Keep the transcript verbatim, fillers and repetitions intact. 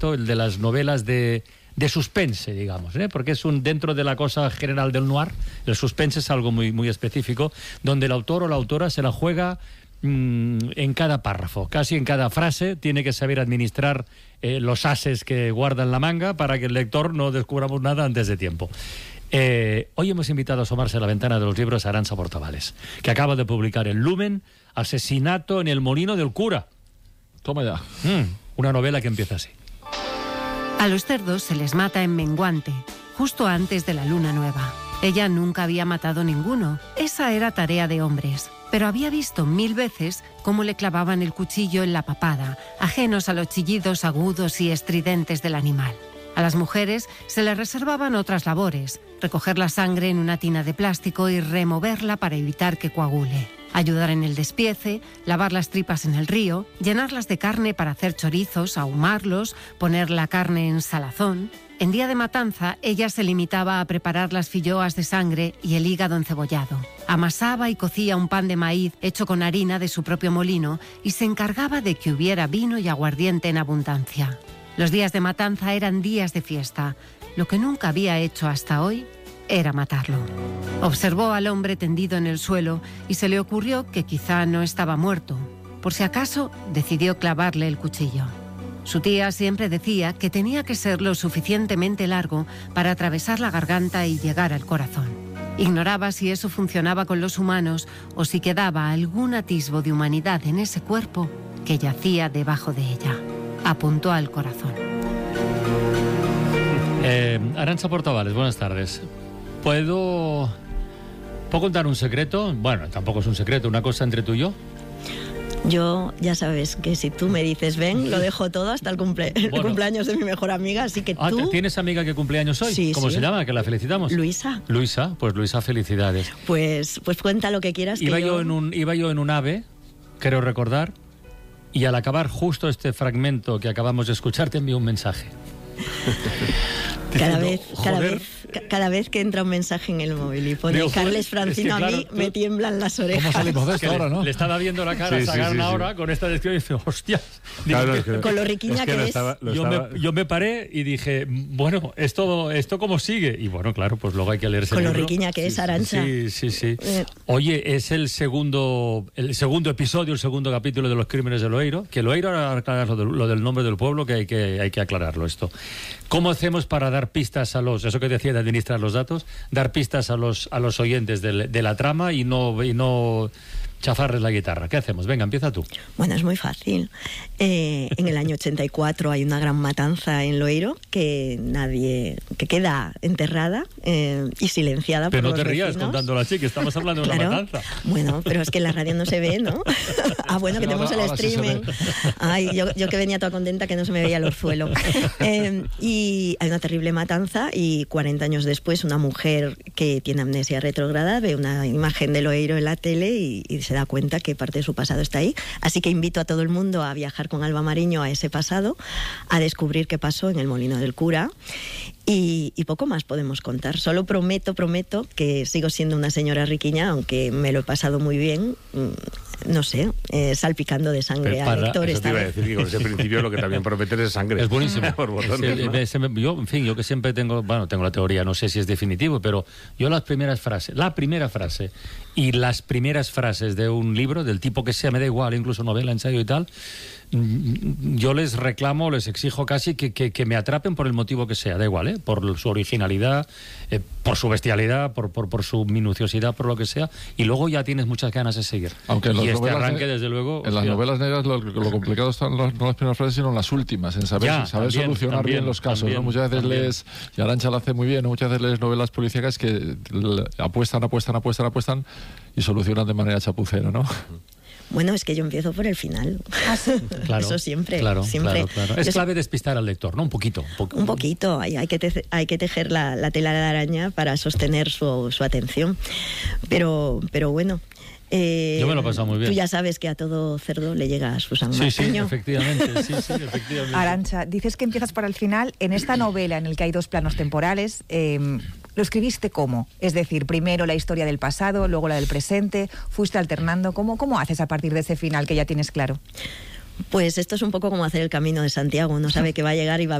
aspecto, el de las novelas de, de suspense, digamos, ¿eh? Porque es un dentro de la cosa general del noir, el suspense es algo muy, muy específico, donde el autor o la autora se la juega mmm, en cada párrafo, casi en cada frase, tiene que saber administrar eh, los ases que guarda en la manga para que el lector no descubramos nada antes de tiempo. Eh, hoy hemos invitado a asomarse a la ventana de los libros a Arantxa Portavales, que acaba de publicar en Lumen Asesinato en el Molino del Cura. Toma ya. Mm, una novela que empieza así. A los cerdos se les mata en menguante, justo antes de la luna nueva. Ella nunca había matado ninguno, esa era tarea de hombres, pero había visto mil veces cómo le clavaban el cuchillo en la papada, ajenos a los chillidos agudos y estridentes del animal. A las mujeres se les reservaban otras labores, recoger la sangre en una tina de plástico y removerla para evitar que coagule, ayudar en el despiece, lavar las tripas en el río, llenarlas de carne para hacer chorizos, ahumarlos, poner la carne en salazón. En día de matanza, ella se limitaba a preparar las filloas de sangre y el hígado encebollado. Amasaba y cocía un pan de maíz hecho con harina de su propio molino y se encargaba de que hubiera vino y aguardiente en abundancia. Los días de matanza eran días de fiesta. Lo que nunca había hecho hasta hoy era matarlo. Observó al hombre tendido en el suelo y se le ocurrió que quizá no estaba muerto. Por si acaso, decidió clavarle el cuchillo. Su tía siempre decía que tenía que ser lo suficientemente largo para atravesar la garganta y llegar al corazón. Ignoraba si eso funcionaba con los humanos o si quedaba algún atisbo de humanidad en ese cuerpo que yacía debajo de ella. Apuntó al corazón. Eh, Arantxa Portavales, buenas tardes. ¿Puedo, ¿Puedo contar un secreto? Bueno, tampoco es un secreto, una cosa entre tú y yo. Yo, ya sabes que si tú me dices ven, lo dejo todo hasta el, cumple el bueno. cumpleaños de mi mejor amiga, así que ah, tú... ¿Tienes amiga que cumpleaños hoy? Sí, ¿Cómo sí. se llama? Que la felicitamos. Luisa. Luisa, pues Luisa, felicidades. Pues, pues cuenta lo que quieras. Iba, que yo yo... En un, iba yo en un AVE, creo recordar, y al acabar justo este fragmento que acabamos de escuchar te envío un mensaje. Cada Diciendo, vez, cada joder. vez, cada vez que entra un mensaje en el móvil y pone Digo, Carles Francino, es que, claro, a mí tú- me tiemblan las orejas. ¿Cómo salimos de Que esto le, ahora, no? le estaba viendo la cara Sí, a sí, Sagarna sí, sí. ahora con esta descripción y dice, hostias. Digo, Claro, que- es que- Con lo riquiña es que que lo es. estaba- lo yo, estaba- me, yo me paré y dije, bueno, ¿esto, esto cómo sigue? Y bueno, claro, pues luego hay que leerse Con el lo libro. riquiña que es, Arantxa. Sí, sí, sí. Eh. Oye, es el segundo el segundo episodio, el segundo capítulo de Los Crímenes de Loeiro, que Loeiro, ahora aclarar lo, del- lo del nombre del pueblo, que hay, que hay que aclararlo esto. ¿Cómo hacemos para dar pistas a los, eso que decía de administrar los datos, dar pistas a los a los oyentes de, de la trama y no, y no chafarles la guitarra? ¿Qué hacemos? Venga, empieza tú. Bueno, es muy fácil. Eh, en el año ochenta y cuatro hay una gran matanza en Loeiro que nadie, que queda enterrada eh, y silenciada Pero por no los te rías vecinos. contándolo así, que estamos hablando de una Claro. matanza. Bueno, pero es que en la radio no se ve, ¿no? Ah, bueno, que Sí, tenemos ahora- el ahora sí se streaming. ve. Ay, yo, yo que venía toda contenta que no se me veía el orzuelo. Eh, y hay una terrible matanza y cuarenta años después una mujer que tiene amnesia retrógrada ve una imagen de Loeiro en la tele y, y se da cuenta que parte de su pasado está ahí. Así que invito a todo el mundo a viajar con Alba Mariño a ese pasado, a descubrir qué pasó en el Molino del Cura. Y, y poco más podemos contar. Solo prometo, prometo que sigo siendo una señora riquiña, aunque me lo he pasado muy bien, mm, no sé, eh, salpicando de sangre Pero al para- lector. Eso esta te iba a vez. decir que con ese principio lo que también prometes es sangre. Es buenísimo. Por botones, Sí, ¿no? ese me- yo, en fin, yo que siempre tengo, bueno, tengo la teoría, no sé si es definitivo, pero yo las primeras frases, la primera frase y las primeras frases de un libro, del tipo que sea, me da igual, incluso novela, ensayo y tal, mm, yo les reclamo, les exijo casi que, que, que me atrapen por el motivo que sea, da igual, ¿eh? Por su originalidad, eh, por su bestialidad, por, por, por su minuciosidad, por lo que sea, y luego ya tienes muchas ganas de seguir. Aunque en las y este novelas arranque, ne- desde luego... En las hostia. novelas negras lo, lo complicado están no las primeras frases, sino las últimas, en saber, Ya, saber también, solucionar también, bien los casos. también, ¿no? Muchas veces también. lees, y Arantxa lo hace muy bien, ¿no? Muchas veces lees novelas policíacas que l- apuestan, apuestan, apuestan, apuestan y solucionan de manera chapucera, ¿no? Bueno, es que yo empiezo por el final. Claro, Eso siempre, claro, siempre. claro, claro. Es Yo- clave despistar al lector, ¿no? Un poquito. Un, poco. Un poquito, hay, hay, que, te, hay que tejer la, la tela de la araña para sostener su, su atención. Pero, pero bueno. Eh, Yo me lo he pasado muy bien. Tú ya sabes que a todo cerdo le llega su San Sí, sí, Martiño. efectivamente, sí, sí, efectivamente. Arantxa, dices que empiezas para el final. En esta novela en el que hay dos planos temporales, eh, ¿lo escribiste cómo? Es decir, primero la historia del pasado, luego la del presente, fuiste alternando. ¿Cómo, cómo haces a partir de ese final que ya tienes claro? Pues esto es un poco como hacer el Camino de Santiago, uno sabe que va a llegar y va a